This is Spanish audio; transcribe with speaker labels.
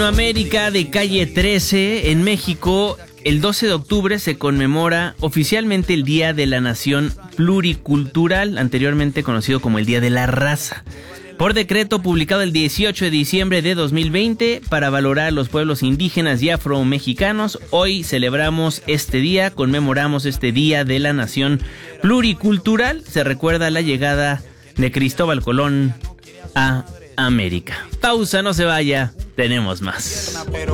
Speaker 1: América de Calle 13 en México, el 12 de octubre se conmemora oficialmente el Día de la Nación Pluricultural, anteriormente conocido como el Día de la Raza. Por decreto publicado el 18 de diciembre de 2020 para valorar a los pueblos indígenas y afromexicanos, hoy celebramos este día, conmemoramos este Día de la Nación Pluricultural. Se recuerda la llegada de Cristóbal Colón a América. Pausa, no se vaya, tenemos más.